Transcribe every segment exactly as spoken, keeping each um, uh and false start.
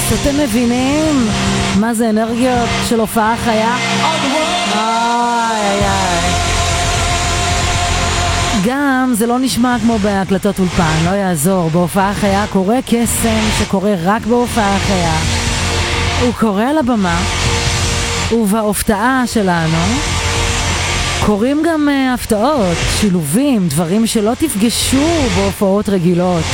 אתם מבינים מה זה אנרגיות של הופעה חיה? איי איי איי. גם זה לא נשמע כמו בהקלטות אולפן, לא יעזור. בהופעה חיה קורה קסם שקורה רק בהופעה חיה. הוא קורה על הבמה, ובהופעה שלנו קוראים גם uh, הפתעות, שילובים, דברים שלא תפגשו בהופעות רגילות.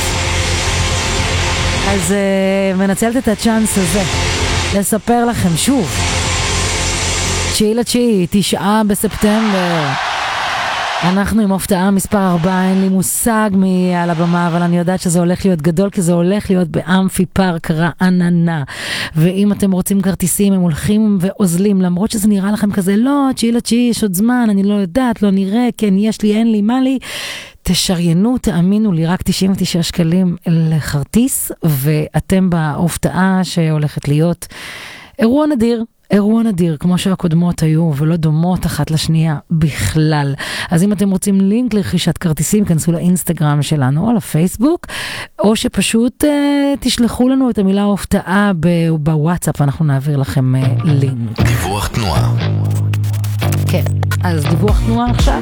אז uh, מנצלת את הצ'אנס הזה לספר לכם שוב. תשיעי לתשיעי, תשעה בספטמבר. אנחנו עם הפתעה מספר ארבע, אין לי מושג מי על הבמה, אבל אני יודעת שזה הולך להיות גדול, כי זה הולך להיות באמפי פארק רעננה. ואם אתם רוצים כרטיסים, הם הולכים ועוזלים, למרות שזה נראה לכם כזה, לא, תשיעי לתשיעי, יש עוד זמן, אני לא יודעת, לא נראה, כן, יש לי, אין לי, מה לי. תשריינו, תאמינו לי, רק תשעים ותשעה שקלים לכרטיס, ואתם בהפתעה שהולכת להיות אירוע נדיר. אירוע נדיר, כמו שהקודמות היו, ולא דומות אחת לשנייה בכלל. אז אם אתם רוצים לינק לרכישת כרטיסים, כנסו לאינסטגרם שלנו, או לפייסבוק, או שפשוט אה, תשלחו לנו את המילה ההפתעה בוואטסאפ, ואנחנו נעביר לכם אה, לינק. דיווח תנועה. כן, אז דיווח תנועה עכשיו.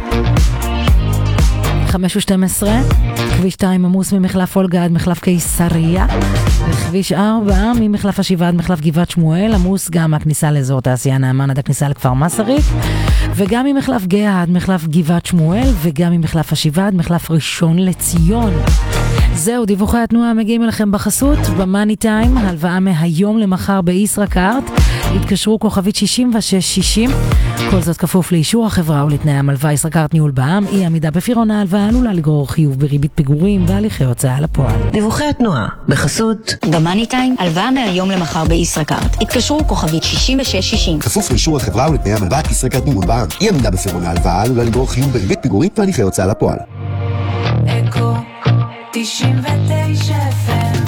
חמש ושתים עשרה, כביש שתיים עמוס ממחלף אולגה עד מחלף קיסריה, וכביש ארבע ממחלף השבעה עד מחלף גבעת שמואל, עמוס גם הכניסה לאזור תעשייה נאמן עד הכניסה לכפר מסריק, וגם ממחלף גאה עד מחלף גבעת שמואל, וגם ממחלף השבעה עד מחלף ראשון לציון. זהו, דיווחי התנועה מגיעים אליכם בחסות, במאני טיים, הלוואה מהיום למחר בישראכרט, התקשרו כוכבית שישים ושש שישים, כל זאת כפוף לאישור החברה ולתנאי המלווה. ישראכרט ניהול בע"מ, אי עמידה בפירעון ההלוואה עלולה לגרור חיוב בריבית פיגורים והליכי הוצאה לפועל. דיווחי התנועה בחסות במאני טיים, הלוואה מהיום למחר בישראכרט, התקשרו כוכבית שישים ושש שישים, כפוף לאישור החברה ולתנאי המלווה. ישראכרט ניהול בע"מ, אי עמידה בפירעון ההלוואה עלולה לגרור חיוב בריבית פיגורים והליכי הוצאה לפועל. אקו תשעים ותשע אף אם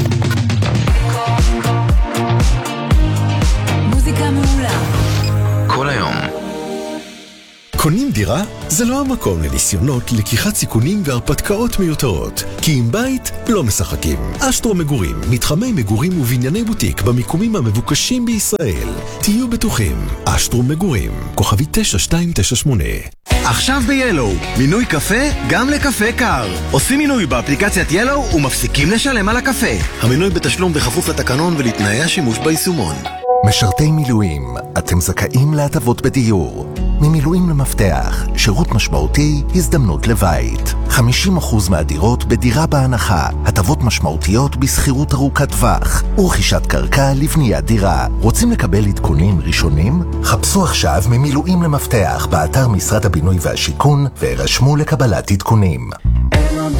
מוזיקה מעולה כל היום. קונים דירה? זה לא המקום לניסיונות, לקיחת סיכונים והרפתקאות מיותרות. כי עם בית לא משחקים. אשטרו מגורים, מתחמי מגורים ובנייני בוטיק במיקומים המבוקשים בישראל. תהיו בטוחים. אשטרו מגורים, כוכבי תשע שתיים תשע שמונה. עכשיו ב-ילו, מינוי קפה גם לקפה קר. עושים מינוי באפליקציית ילו ומפסיקים לשלם על הקפה. המינוי בתשלום בכפוף לתקנון ולתנאי השימוש ביישומון. משרתי מילואים, אתם זכאים להטבות בדיור. ממילואים למפתח, שירות משמעותי, הזדמנות לבית. חמישים אחוז מהדירות בדירה בהנחה, הטבות משמעותיות בסחירות ארוכת טווח, ורכישת קרקע לבניית דירה. רוצים לקבל עדכונים ראשונים? חפשו עכשיו ממילואים למפתח באתר משרד הבינוי והשיכון, והירשמו לקבלת עדכונים.